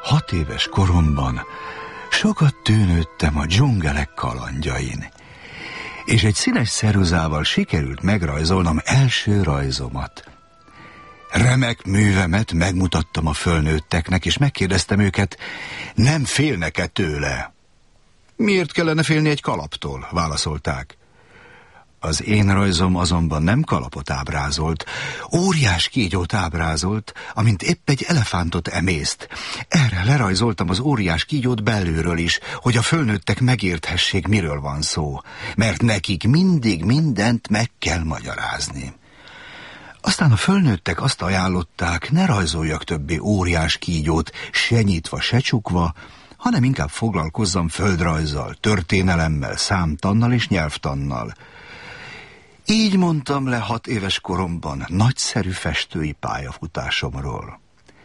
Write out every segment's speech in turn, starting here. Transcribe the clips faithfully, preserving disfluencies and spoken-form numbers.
Hat éves koromban sokat tűnődtem a dzsungelek kalandjain, és egy színes ceruzával sikerült megrajzolnom első rajzomat. Remek művemet megmutattam a fölnőtteknek, és megkérdeztem őket, nem félnek-e tőle? Miért kellene félni egy kalaptól? Válaszolták. Az én rajzom azonban nem kalapot ábrázolt, óriás kígyót ábrázolt, amint épp egy elefántot emészt. Erre lerajzoltam az óriás kígyót belülről is, hogy a fölnőttek megérthessék, miről van szó, mert nekik mindig mindent meg kell magyarázni. Aztán a fölnőttek azt ajánlották, ne rajzoljak többé óriás kígyót, se nyitva, se csukva, hanem inkább foglalkozzam földrajzzal, történelemmel, számtannal és nyelvtannal. Így mondtam le hat éves koromban nagyszerű festői pályafutásomról.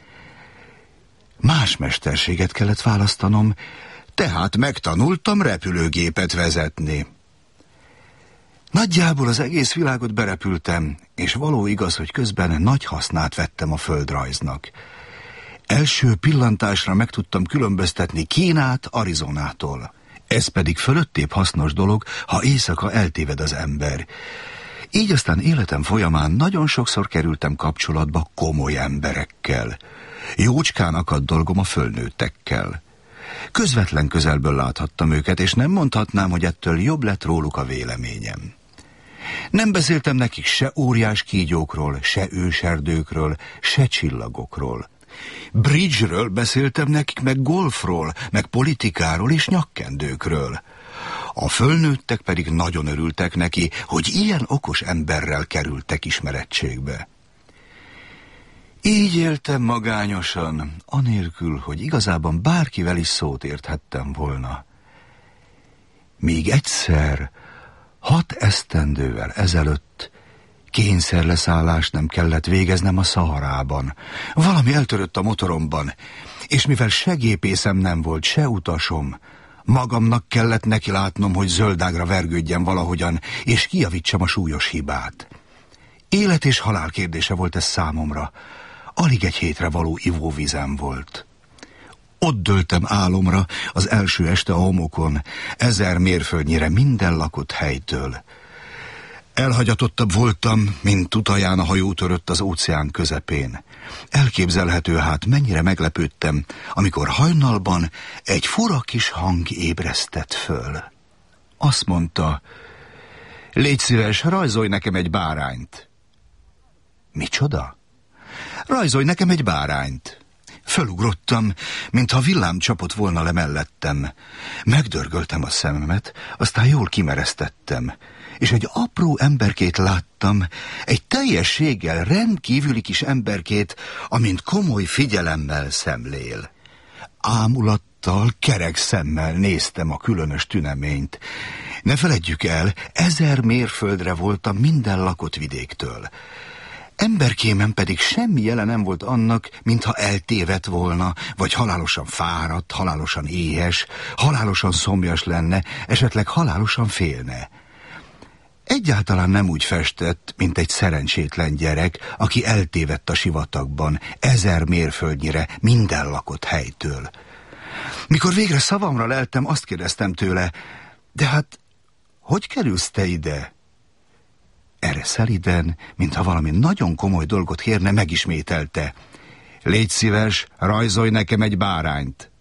Más mesterséget kellett választanom, tehát megtanultam repülőgépet vezetni. Nagyjából az egész világot berepültem, és való igaz, hogy közben nagy hasznát vettem a földrajznak. Első pillantásra meg tudtam különböztetni Kínát Arizonától. Ez pedig fölöttébb hasznos dolog, ha éjszaka eltéved az ember. Így aztán életem folyamán nagyon sokszor kerültem kapcsolatba komoly emberekkel. Jócskán akadt dolgom a fölnőttekkel. Közvetlen közelből láthattam őket, és nem mondhatnám, hogy ettől jobb lett róluk a véleményem. Nem beszéltem nekik se óriás kígyókról, se őserdőkről, se csillagokról. Bridge-ről beszéltem nekik, meg golfról, meg politikáról és nyakkendőkről. A fölnőttek pedig nagyon örültek neki, hogy ilyen okos emberrel kerültek ismerettségbe. Így éltem magányosan, anélkül, hogy igazában bárkivel is szót érthettem volna. Míg egyszer, hat esztendővel ezelőtt kényszerleszállást nem kellett végeznem a Szaharában. Valami eltörött a motoromban, és mivel se gépészem nem volt, se utasom, magamnak kellett neki látnom, hogy zöldágra vergődjem valahogyan, és kijavítsam a súlyos hibát. Élet és halál kérdése volt ez számomra. Alig egy hétre való ivóvizem volt. Ott dőltem álomra az első este a homokon, ezer mérföldnyire minden lakott helytől. Elhagyatottabb voltam, mint utaján a hajó törött az óceán közepén. Elképzelhető hát, mennyire meglepődtem, amikor hajnalban egy fura kis hang ébresztett föl. Azt mondta, légy szíves, rajzolj nekem egy bárányt. Micsoda? Rajzolj nekem egy bárányt. Fölugrottam, mintha villám csapott volna le mellettem. Megdörgöltem a szememet, aztán jól kimeresztettem, és egy apró emberkét láttam, egy teljességgel rendkívüli kis emberkét, amint komoly figyelemmel szemlél. Ámulattal, kerek szemmel néztem a különös tüneményt. Ne feledjük el, ezer mérföldre voltam minden lakott vidéktől. Emberkémen pedig semmi jele nem volt annak, mintha eltévedt volna, vagy halálosan fáradt, halálosan éhes, halálosan szomjas lenne, esetleg halálosan félne. Egyáltalán nem úgy festett, mint egy szerencsétlen gyerek, aki eltévedt a sivatagban, ezer mérföldnyire minden lakott helytől. Mikor végre szavamra leltem, azt kérdeztem tőle, de hát, hogy kerülsz te ide? Erre szeliden, mintha valami nagyon komoly dolgot kérne, megismételte. Légy szíves, rajzolj nekem egy bárányt.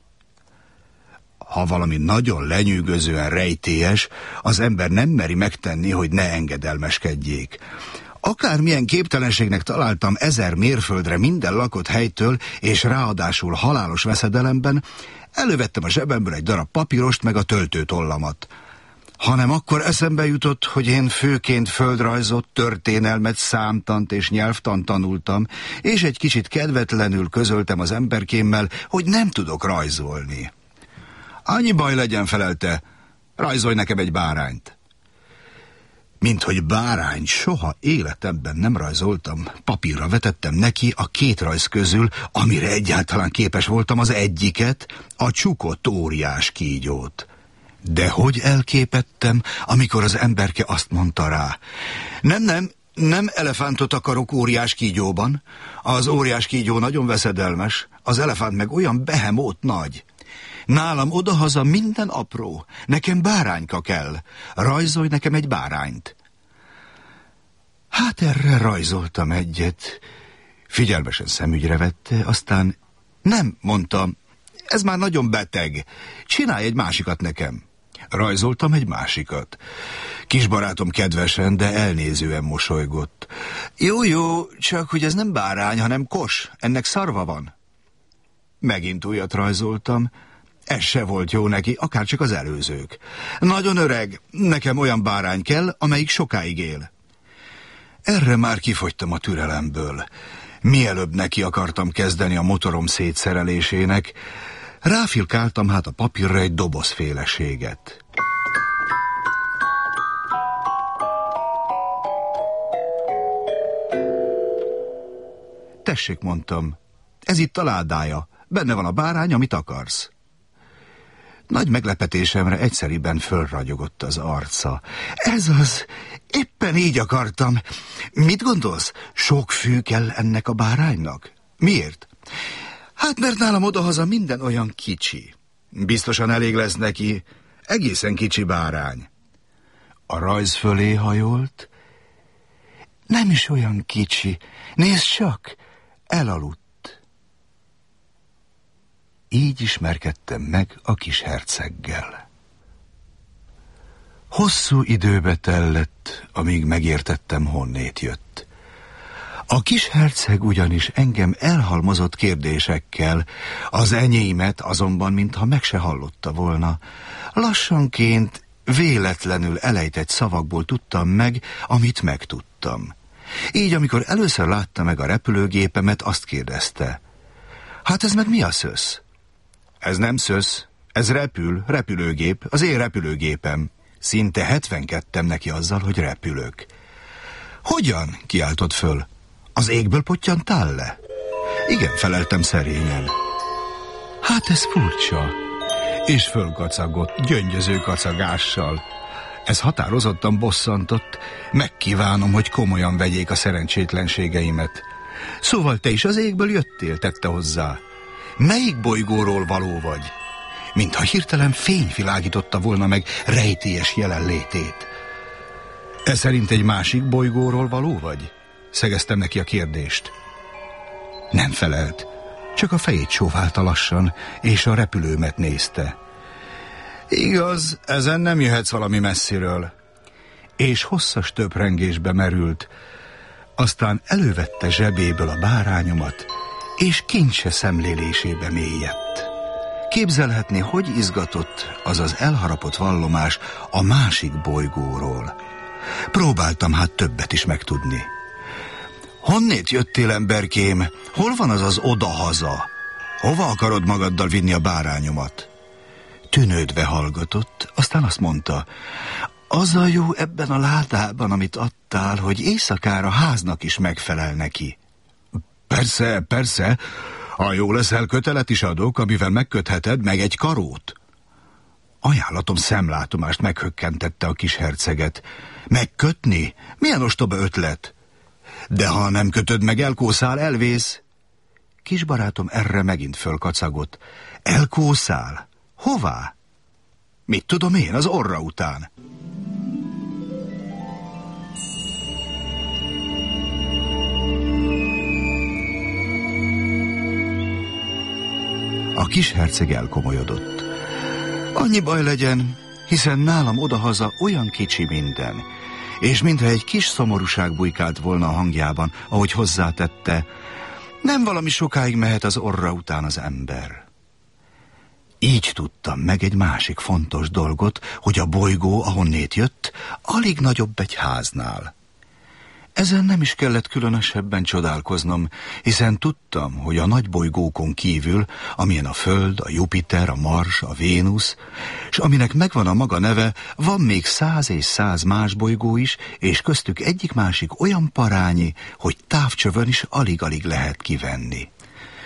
Ha valami nagyon lenyűgözően rejtélyes, az ember nem meri megtenni, hogy ne engedelmeskedjék. Akármilyen képtelenségnek találtam ezer mérföldre minden lakott helytől, és ráadásul halálos veszedelemben, elővettem a zsebemből egy darab papírost meg a töltőtollamat. Hanem akkor eszembe jutott, hogy én főként földrajzot, történelmet, számtant és nyelvtant tanultam, és egy kicsit kedvetlenül közöltem az emberkémmel, hogy nem tudok rajzolni. Annyi baj legyen, felelte, rajzolj nekem egy bárányt. Mint hogy bárányt soha életemben nem rajzoltam, papírra vetettem neki a két rajz közül, amire egyáltalán képes voltam, az egyiket, a csukott óriás kígyót. De hogy elképettem, amikor az emberke azt mondta rá, nem, nem, Nem elefántot akarok óriás kígyóban. Az óriás kígyó nagyon veszedelmes, az elefánt meg olyan behemót nagy. Nálam odahaza minden apró, nekem bárányka kell. Rajzolj nekem egy bárányt. Hát erre rajzoltam egyet. Figyelmesen szemügyre vette, aztán nem, mondtam, ez már nagyon beteg, csinálj egy másikat nekem. Rajzoltam egy másikat. Kisbarátom kedvesen, de elnézően mosolygott. Jó, jó, csak hogy ez nem bárány, hanem kos, ennek szarva van. Megint újat rajzoltam, ez se volt jó neki, akárcsak az előzők. Nagyon öreg, nekem olyan bárány kell, amelyik sokáig él. Erre már kifogytam a türelemből. Mielőbb neki akartam kezdeni a motorom szétszerelésének, ráfilkáltam hát a papírra egy dobozféleséget. Tessék, mondtam, ez itt a ládája, benne van a bárány, amit akarsz. Nagy meglepetésemre egyszeriben fölragyogott az arca. Ez az, éppen így akartam. Mit gondolsz, sok fű kell ennek a báránynak? Miért? Hát mert nálam odahaza minden olyan kicsi. Biztosan elég lesz neki, egészen kicsi bárány. A rajz fölé hajolt. Nem is olyan kicsi, nézd csak, elaludt. Így ismerkedtem meg a kis herceggel. Hosszú időbe tellett, amíg megértettem, honnét jött. A kis herceg ugyanis engem elhalmozott kérdésekkel, az enyémet azonban, mintha meg se hallotta volna. Lassanként, véletlenül elejtett szavakból tudtam meg, amit megtudtam. Így, amikor először látta meg a repülőgépemet, azt kérdezte. Hát ez meg mi a szösz? Ez nem szösz, ez repül, repülőgép, az én repülőgépem. Szinte hetvenketten neki azzal, hogy repülök. Hogyan? Kiáltott föl. Az égből pottyantál le? Igen, feleltem szerényen. Hát ez furcsa. És fölkacagott, gyöngyöző kacagással. Ez határozottan bosszantott, megkívánom, hogy komolyan vegyék a szerencsétlenségeimet. Szóval te is az égből jöttél, tette hozzá. Melyik bolygóról való vagy? Mintha hirtelen fény világította volna meg rejtélyes jelenlétét. E szerint egy másik bolygóról való vagy? Szegeztem neki a kérdést. Nem felelt, csak a fejét csóválta lassan, és a repülőmet nézte. Igaz, ezen nem jöhetsz valami messziről. És hosszas töprengésbe merült, aztán elővette zsebéből a bárányomat, és kincse szemlélésébe mélyedt. Képzelhetné, hogy izgatott az az elharapott vallomás a másik bolygóról. Próbáltam hát többet is megtudni. Honnét jöttél, emberkém? Hol van az az odahaza? Hova akarod magaddal vinni a bárányomat? Tűnődve hallgatott, aztán azt mondta, az a jó ebben a ládában, amit adtál, hogy éjszakára háznak is megfelel neki. Persze, persze, ha jó leszel, kötelet is adok, amivel megkötheted, meg egy karót. Ajánlatom szemlátomást meghökkentette a kis herceget. Megkötni? Milyen ostoba ötlet? De ha nem kötöd meg, elkószál, elvész. Kisbarátom erre megint fölkacagott. Elkószál? Hová? Mit tudom én, az orra után. A kis herceg elkomolyodott. Annyi baj legyen, hiszen nálam odahaza olyan kicsi minden, és mintha egy kis szomorúság bujkált volna a hangjában, ahogy hozzátette, nem valami sokáig mehet az orra után az ember. Így tudtam meg egy másik fontos dolgot, hogy a bolygó, ahonnét jött, alig nagyobb egy háznál. Ezen nem is kellett különösebben csodálkoznom, hiszen tudtam, hogy a nagy bolygókon kívül, amilyen a Föld, a Jupiter, a Mars, a Vénusz, és aminek megvan a maga neve, van még száz és száz más bolygó is, és köztük egyik másik olyan parányi, hogy távcsövön is alig-alig lehet kivenni.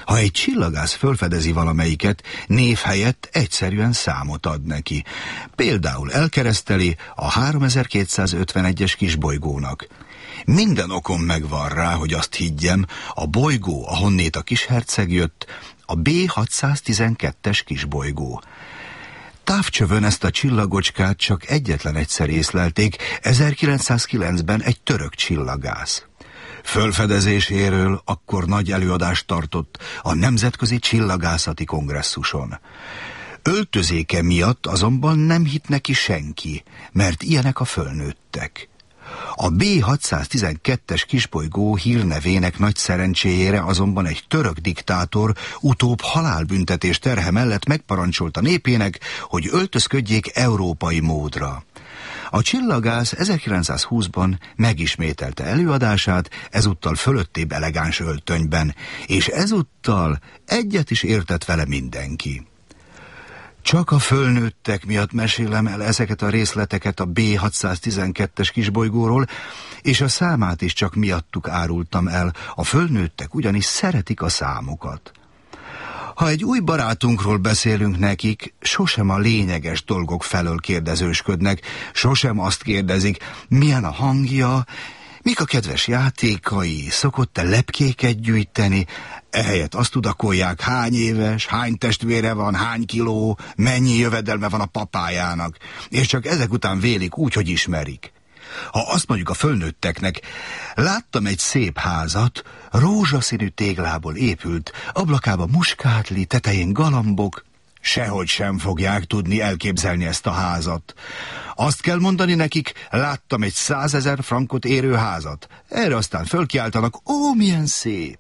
Ha egy csillagász fölfedezi valamelyiket, név helyett egyszerűen számot ad neki. Például elkereszteli a háromezer-kétszázötvenegyes kisbolygónak. Minden okom megvan rá, hogy azt higgyem, a bolygó, ahonnét a kisherceg jött, a bé hatszáztizenkettes kisbolygó. Távcsövön ezt a csillagocskát csak egyetlen egyszer észlelték, ezerkilencszázkilencben egy török csillagász. Fölfedezéséről akkor nagy előadást tartott a Nemzetközi Csillagászati Kongresszuson. Öltözéke miatt azonban nem hitt neki senki, mert ilyenek a fölnőttek. A bé hatszáztizenkettes kisbolygó hírnevének nagy szerencséjére azonban egy török diktátor utóbb halálbüntetés terhe mellett megparancsolta népének, hogy öltözködjék európai módra. A csillagász ezerkilencszázhúszban megismételte előadását, ezúttal fölöttébb elegáns öltönyben, és ezúttal egyet is értett vele mindenki. Csak a fölnőttek miatt mesélem el ezeket a részleteket a bé hatszáztizenkettes kisbolygóról, és a számát is csak miattuk árultam el, a fölnőttek ugyanis szeretik a számokat. Ha egy új barátunkról beszélünk nekik, sosem a lényeges dolgok felől kérdezősködnek, sosem azt kérdezik, milyen a hangja, mik a kedves játékai, szokott-e lepkéket gyűjteni, ehelyett azt tudakolják, hány éves, hány testvére van, hány kiló, mennyi jövedelme van a papájának, és csak ezek után vélik úgy, hogy ismerik. Ha azt mondjuk a fölnőtteknek, láttam egy szép házat, rózsaszínű téglából épült, ablakában muskátli, tetején galambok, sehogy sem fogják tudni elképzelni ezt a házat. Azt kell mondani nekik, láttam egy százezer frankot érő házat. Erre aztán fölkiáltanak, ó, milyen szép!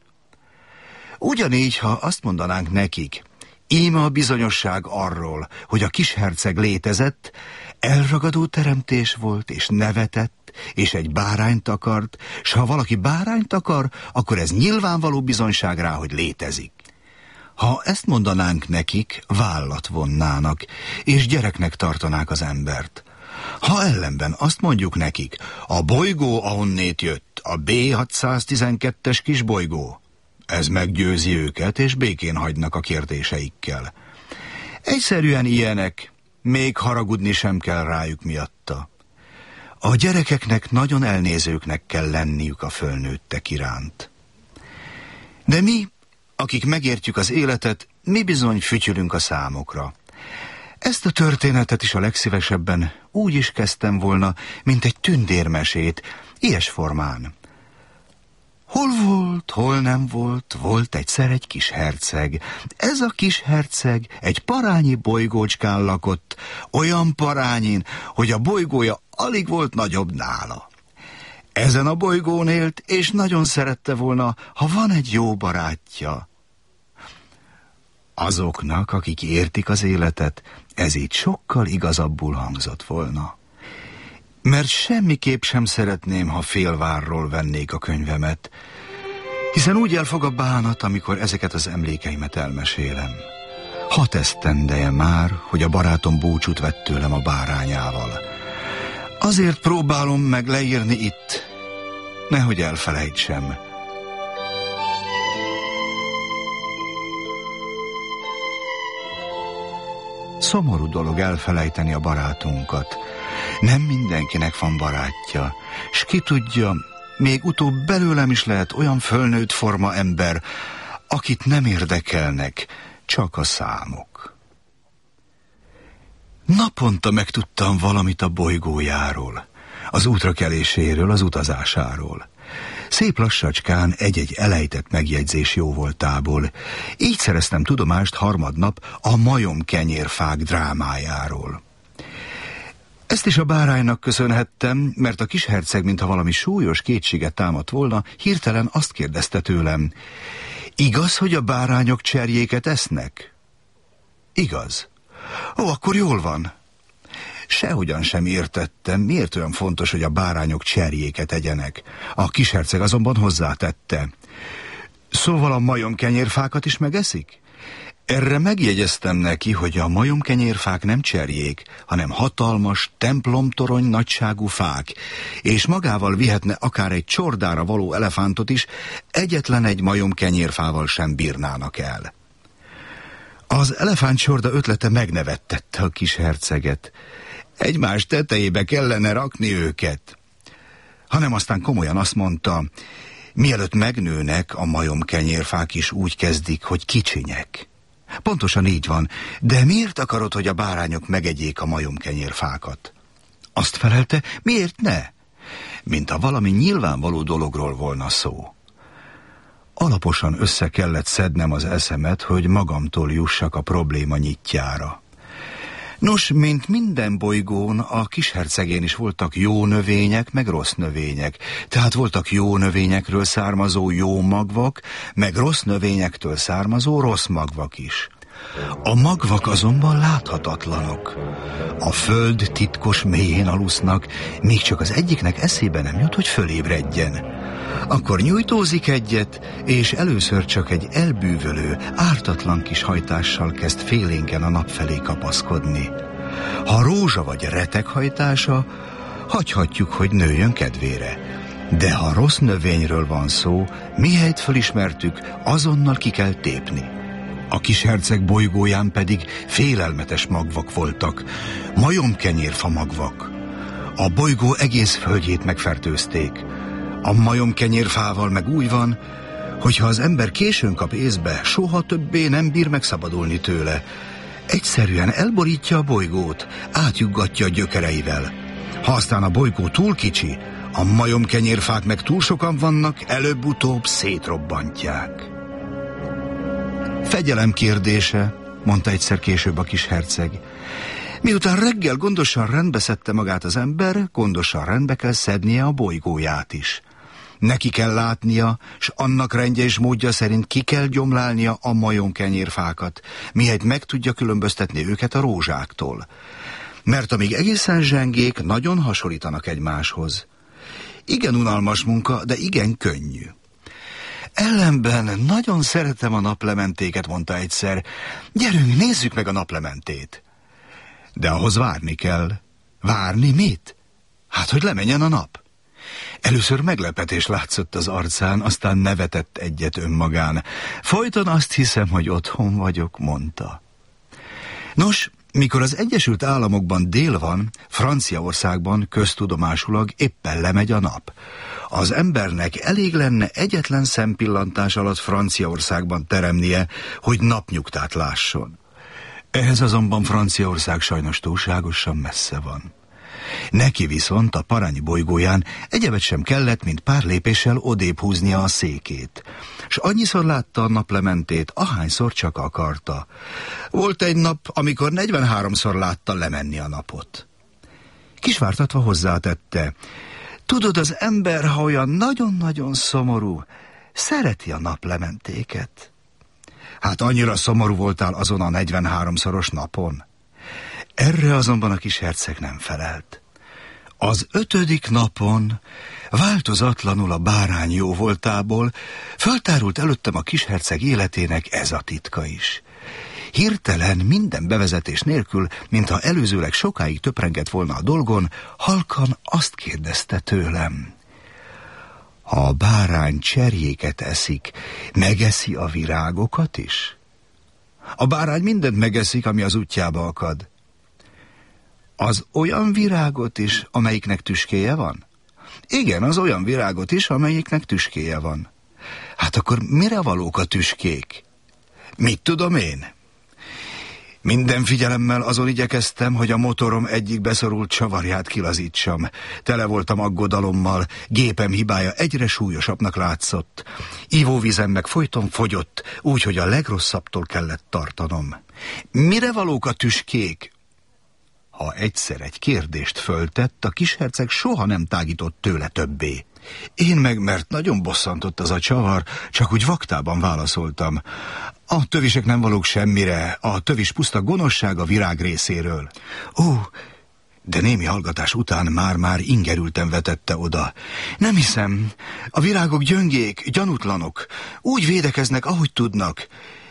Ugyanígy, ha azt mondanánk nekik, íme a bizonyosság arról, hogy a kisherceg létezett, elragadó teremtés volt, és nevetett, és egy bárányt akart, s ha valaki bárányt akar, akkor ez nyilvánvaló bizonyság rá, hogy létezik. Ha ezt mondanánk nekik, vállat vonnának, és gyereknek tartanák az embert. Ha ellenben azt mondjuk nekik, a bolygó, ahonnét jött, a bé hatszáztizenkettes kisbolygó, ez meggyőzi őket, és békén hagynak a kérdéseikkel. Egyszerűen ilyenek, még haragudni sem kell rájuk miatta. A gyerekeknek nagyon elnézőknek kell lenniük a fölnőttek iránt. De mi, akik megértjük az életet, mi bizony fütyülünk a számokra. Ezt a történetet is a legszívesebben úgy is kezdtem volna, mint egy tündérmesét, ilyes formán. Hol volt, hol nem volt, volt egyszer egy kis herceg. Ez a kis herceg egy parányi bolygócskán lakott, olyan parányin, hogy a bolygója alig volt nagyobb nála. Ezen a bolygón élt, és nagyon szerette volna, ha van egy jó barátja. Azoknak, akik értik az életet, ez így sokkal igazabbul hangzott volna. Mert semmiképp sem szeretném, ha félvárról vennék a könyvemet, hiszen úgy elfog a bánat, amikor ezeket az emlékeimet elmesélem. Hat esztendeje már, hogy a barátom búcsút vett tőlem a bárányával. Azért próbálom meg leírni itt, nehogy elfelejtsem. Szomorú dolog elfelejteni a barátunkat. Nem mindenkinek van barátja, s ki tudja, még utóbb belőlem is lehet olyan fölnőtt forma ember, akit nem érdekelnek, csak a számok. Naponta megtudtam valamit a bolygójáról, az útrakeléséről, az utazásáról. Szép lassacskán egy-egy elejtett megjegyzés jóvoltából. Így szereztem tudomást harmadnap a majomkenyérfák drámájáról. Ezt is a báránynak köszönhettem, mert a kisherceg, mintha valami súlyos kétséget támadt volna, hirtelen azt kérdezte tőlem, igaz, hogy a bárányok cserjéket esznek? Igaz. Ó, akkor jól van. Sehogyan sem értettem, miért olyan fontos, hogy a bárányok cserjéket egyenek. A kisherceg azonban hozzátette. Szóval a majomkenyérfákat is megeszik? Erre megjegyeztem neki, hogy a majomkenyérfák nem cserjék, hanem hatalmas, templomtorony nagyságú fák, és magával vihetne akár egy csordára való elefántot is, egyetlen egy majomkenyérfával sem bírnának el. Az elefántcsorda ötlete megnevettette a kis herceget. Egymás tetejébe kellene rakni őket. Hanem aztán komolyan azt mondta, mielőtt megnőnek, a majomkenyérfák is úgy kezdik, hogy kicsinyek. Pontosan így van, de miért akarod, hogy a bárányok megegyék a majomkenyérfákat? Azt felelte, miért ne? Mintha valami nyilvánvaló dologról volna szó. Alaposan össze kellett szednem az eszemet, hogy magamtól jussak a probléma nyitjára. Nos, mint minden bolygón, a kishercegén is voltak jó növények, meg rossz növények. Tehát voltak jó növényekről származó jó magvak, meg rossz növényektől származó rossz magvak is. A magvak azonban láthatatlanok. A föld titkos mélyén alusznak, még csak az egyiknek eszébe nem jut, hogy fölébredjen. Akkor nyújtózik egyet, és először csak egy elbűvölő, ártatlan kis hajtással kezd félénken a nap felé kapaszkodni. Ha rózsa vagy retek hajtása, hagyhatjuk, hogy nőjön kedvére. De ha rossz növényről van szó, mihelyt felismertük, azonnal ki kell tépni. A kis herceg bolygóján pedig félelmetes magvak voltak, majomkenyérfa magvak. A bolygó egész földjét megfertőzték. A majomkenyérfával meg úgy van, hogyha az ember későn kap észbe, soha többé nem bír megszabadulni tőle. Egyszerűen elborítja a bolygót, átjuggatja a gyökereivel. Ha aztán a bolygó túl kicsi, a majomkenyérfák meg túl sokan vannak, előbb-utóbb szétrobbantják. Fegyelem kérdése, mondta egyszer később a kis herceg. Miután reggel gondosan rendbe szedte magát az ember, gondosan rendbe kell szednie a bolygóját is. Neki kell látnia, s annak rendje és módja szerint ki kell gyomlálnia a majomkenyérfákat, mihelyt meg tudja különböztetni őket a rózsáktól. Mert amíg egészen zsengék, nagyon hasonlítanak egymáshoz. Igen unalmas munka, de igen könnyű. Ellenben nagyon szeretem a naplementéket, mondta egyszer. Gyerünk, nézzük meg a naplementét. De ahhoz várni kell. Várni mit? Hát, hogy lemenjen a nap. Először meglepetés látszott az arcán, aztán nevetett egyet önmagán. Folyton azt hiszem, hogy otthon vagyok, mondta. Nos, mikor az Egyesült Államokban dél van, Franciaországban köztudomásulag éppen lemegy a nap. Az embernek elég lenne egyetlen szempillantás alatt Franciaországban teremnie, hogy napnyugtát lásson. Ehhez azonban Franciaország sajnos túlságosan messze van. Neki viszont a Paranyi bolygóján egyebet sem kellett, mint pár lépéssel odébb húznia a székét. S annyiszor látta a naplementét, ahányszor csak akarta. Volt egy nap, amikor negyvenháromszor látta lemenni a napot. Kisvártatva hozzátette, tudod, az ember, ha olyan nagyon-nagyon szomorú, szereti a naplementéket. Hát annyira szomorú voltál azon a negyvenháromszoros napon? Erre azonban a kis herceg nem felelt. Az ötödik napon, változatlanul a bárány jó voltából, föltárult előttem a kis herceg életének ez a titka is. Hirtelen, minden bevezetés nélkül, mintha előzőleg sokáig töprengett volna a dolgon, halkan azt kérdezte tőlem. Ha a bárány cserjéket eszik, megeszi a virágokat is? A bárány mindent megeszik, ami az útjába akad. Az olyan virágot is, amelyiknek tüskéje van? Igen, az olyan virágot is, amelyiknek tüskéje van. Hát akkor mire valók a tüskék? Mit tudom én? Minden figyelemmel azon igyekeztem, hogy a motorom egyik beszorult csavarját kilazítsam. Tele voltam aggodalommal, gépem hibája egyre súlyosabbnak látszott. Ivóvízem meg folyton fogyott, úgyhogy a legrosszabbtól kellett tartanom. Mire valók a tüskék? Ha egyszer egy kérdést föltett, a kis herceg soha nem tágított tőle többé. Én meg, mert nagyon bosszantott az a csavar, csak úgy vaktában válaszoltam. A tövisek nem valók semmire, a tövis puszta gonoszság a virág részéről. Ó, de némi hallgatás után már-már ingerülten vetette oda. Nem hiszem, a virágok gyöngék, gyanútlanok, úgy védekeznek, ahogy tudnak.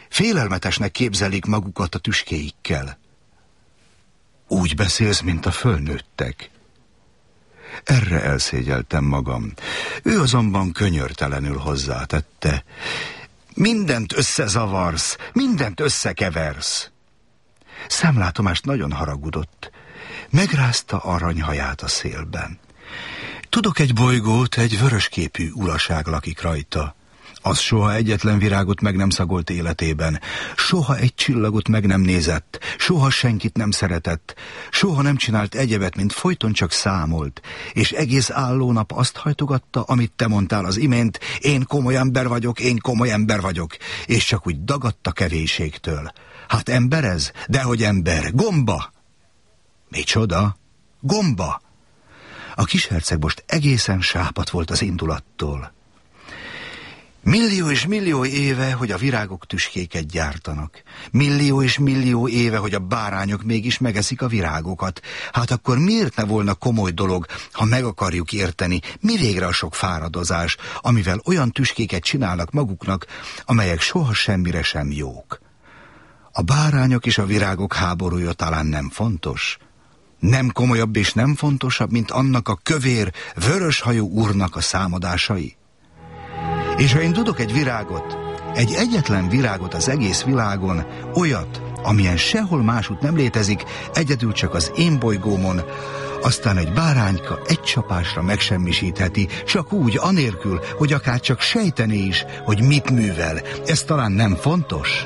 Félelmetesnek képzelik magukat a tüskéikkel. Úgy beszélsz, mint a fölnőttek. Erre elszégyeltem magam. Ő azonban könyörtelenül hozzátette. Mindent összezavarsz, mindent összekeversz. Szemlátomást nagyon haragudott. Megrázta aranyhaját a szélben. Tudok egy bolygót, egy vörösképű uraság lakik rajta. Az soha egyetlen virágot meg nem szagolt életében, soha egy csillagot meg nem nézett, soha senkit nem szeretett, soha nem csinált egyebet, mint folyton csak számolt, és egész álló nap azt hajtogatta, amit te mondtál az imént, én komoly ember vagyok, én komoly ember vagyok, és csak úgy dagadt a kevésségtől. Hát ember ez? Dehogy ember, gomba! Micsoda? Gomba! A kisherceg most egészen sápadt volt az indulattól. Millió és millió éve, hogy a virágok tüskéket gyártanak. Millió és millió éve, hogy a bárányok mégis megeszik a virágokat. Hát akkor miért ne volna komoly dolog, ha meg akarjuk érteni, mi végre a sok fáradozás, amivel olyan tüskéket csinálnak maguknak, amelyek soha semmire sem jók. A bárányok és a virágok háborúja talán nem fontos? Nem komolyabb és nem fontosabb, mint annak a kövér, vöröshajú úrnak a számadásai? És ha én tudok egy virágot, egy egyetlen virágot az egész világon, olyat, amilyen sehol másút nem létezik, egyedül csak az én bolygómon, aztán egy bárányka egy csapásra megsemmisítheti, csak úgy, anélkül, hogy akár csak sejtené is, hogy mit művel. Ez talán nem fontos?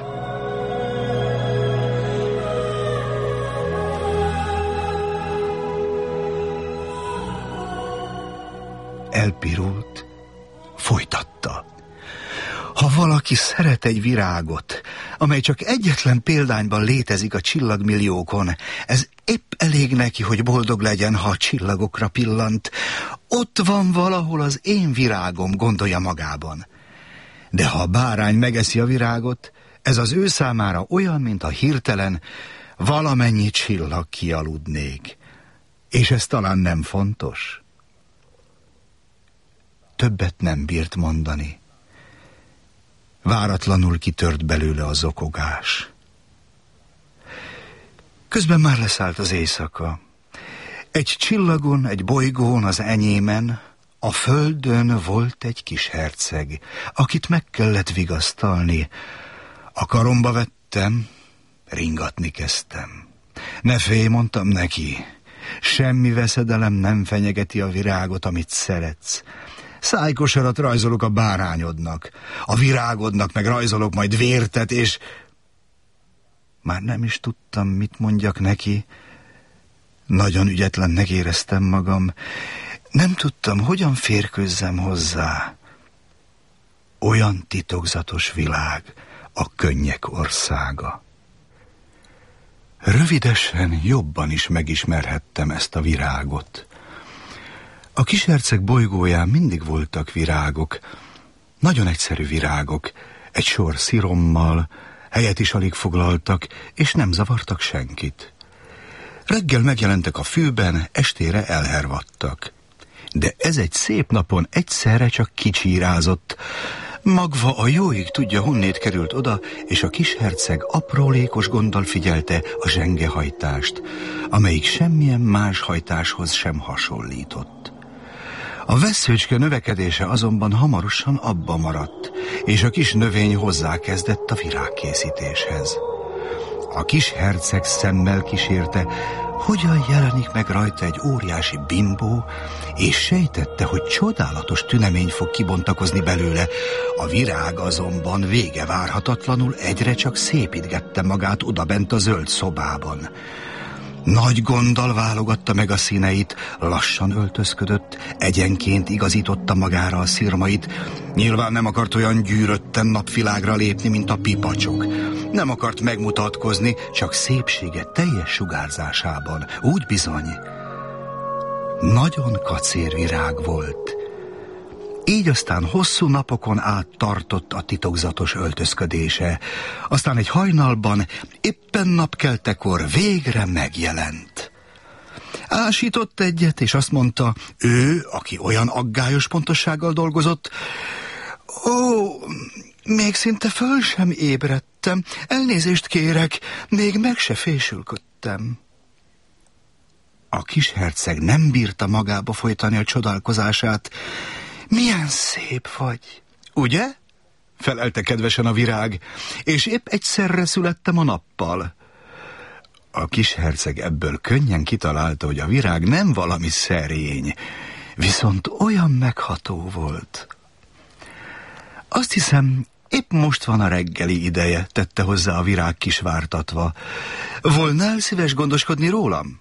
Elpirult, folytatta. Ha valaki szeret egy virágot, amely csak egyetlen példányban létezik a csillagmilliókon, ez épp elég neki, hogy boldog legyen, ha a csillagokra pillant. Ott van valahol az én virágom, gondolja magában. De ha a bárány megeszi a virágot, ez az ő számára olyan, mint a hirtelen valamennyi csillag kialudnék. És ez talán nem fontos? Többet nem bírt mondani. Váratlanul kitört belőle a zokogás. Közben már leszállt az éjszaka. Egy csillagon, egy bolygón, az enyémen, a földön volt egy kis herceg, akit meg kellett vigasztalni. A karomba vettem, ringatni kezdtem. Ne félj, mondtam neki, semmi veszedelem nem fenyegeti a virágot, amit szeretsz. Szájkosarat rajzolok a bárányodnak, a virágodnak meg rajzolok majd vértet, és... Már nem is tudtam, mit mondjak neki. Nagyon ügyetlennek éreztem magam. Nem tudtam, hogyan férkőzzem hozzá. Olyan titokzatos világ, a könnyek országa. Rövidesen jobban is megismerhettem ezt a virágot. A kisherceg bolygóján mindig voltak virágok, nagyon egyszerű virágok, egy sor szirommal, helyet is alig foglaltak, és nem zavartak senkit. Reggel megjelentek a fűben, estére elhervadtak. De ez egy szép napon egyszerre csak kicsírázott. Magva a jóig tudja, honnét került oda, és a kisherceg aprólékos gonddal figyelte a zsengehajtást, amelyik semmilyen más hajtáshoz sem hasonlított. A vesszőcske növekedése azonban hamarosan abba maradt, és a kis növény hozzákezdett a virágkészítéshez. A kis herceg szemmel kísérte, hogyan jelenik meg rajta egy óriási bimbó, és sejtette, hogy csodálatos tünemény fog kibontakozni belőle. A virág azonban vége várhatatlanul egyre csak szépítgette magát odabent a zöld szobában. Nagy gonddal válogatta meg a színeit, lassan öltözködött, egyenként igazította magára a szirmait. Nyilván nem akart olyan gyűrötten napvilágra lépni, mint a pipacsok. Nem akart megmutatkozni, csak szépsége teljes sugárzásában. Úgy bizony. Nagyon kacér virág volt. Így aztán hosszú napokon át tartott a titokzatos öltözködése. Aztán egy hajnalban, éppen napkeltekor végre megjelent. Ásított egyet, és azt mondta, ő, aki olyan aggályos pontossággal dolgozott, ó, Még szinte föl sem ébredtem. Elnézést kérek, még meg se fésülködtem. A kis herceg nem bírta magába folytani a csodálkozását. Milyen szép vagy, ugye? Felelte kedvesen a virág, és épp egyszerre születtem a nappal. A kis herceg ebből könnyen kitalálta, hogy a virág nem valami szerény, viszont olyan megható volt. Azt hiszem, épp most van a reggeli ideje, tette hozzá a virág kisvártatva. Volnál szíves gondoskodni rólam?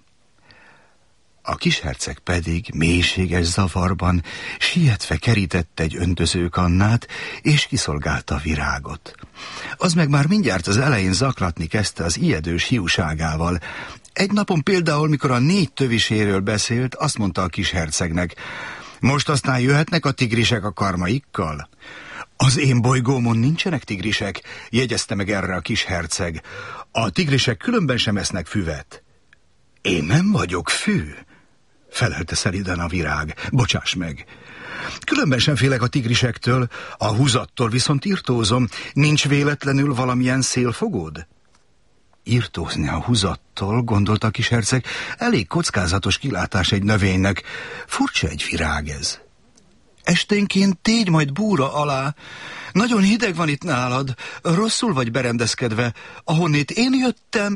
A kis herceg pedig mélységes zavarban sietve kerített egy öntözőkannát, és kiszolgálta a virágot. Az meg már mindjárt az elején zaklatni kezdte az ijedős hiúságával. Egy napon például, mikor a négy töviséről beszélt, azt mondta a kis hercegnek: most aztán jöhetnek a tigrisek a karmaikkal? Az én bolygómon nincsenek tigrisek, jegyezte meg erre a kis herceg. A tigrisek különben sem esznek füvet. Én nem vagyok fű, felelte szelíden a virág. Bocsáss meg. Különben sem félek a tigrisektől, a húzattól viszont irtózom. Nincs véletlenül valamilyen szélfogód? Irtózni a húzattól, gondolta a kis herceg, elég kockázatos kilátás egy növénynek. Furcsa egy virág ez. Esténként tégy majd búra alá. Nagyon hideg van itt nálad, rosszul vagy berendezkedve. Ahonnét én jöttem...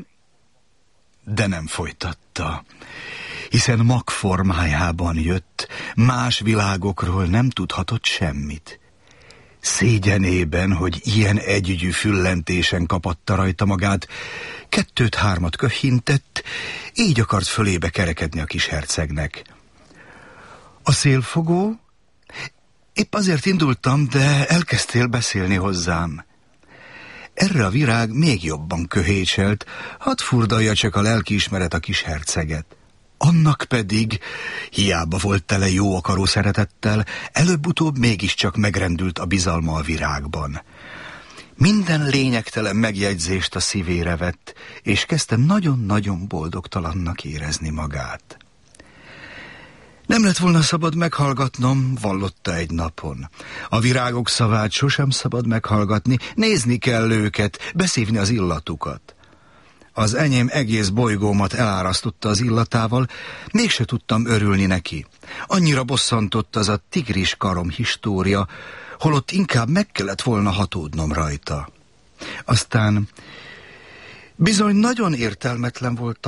De nem folytatta, hiszen mag formájában jött, más világokról nem tudhatott semmit. Szégyenében, hogy ilyen együgyű füllentésen kapatta rajta magát, kettőt-hármat köhintett, így akart fölébe kerekedni a kis hercegnek. A szélfogó? Épp azért indultam, de elkezdtél beszélni hozzám. Erre a virág még jobban köhécselt, hadd furdalja csak a lelkiismeret a kis herceget. Annak pedig, hiába volt tele jó akaró szeretettel, előbb-utóbb mégiscsak megrendült a bizalma a virágban. Minden lényegtelen megjegyzést a szívére vett, és kezdte nagyon-nagyon boldogtalannak érezni magát. Nem lett volna szabad meghallgatnom, vallotta egy napon. A virágok szavát sosem szabad meghallgatni, nézni kell őket, beszívni az illatukat. Az enyém egész bolygómat elárasztotta az illatával, mégse tudtam örülni neki. Annyira bosszantott az a tigris karom história, holott inkább meg kellett volna hatódnom rajta. Aztán bizony nagyon értelmetlen volt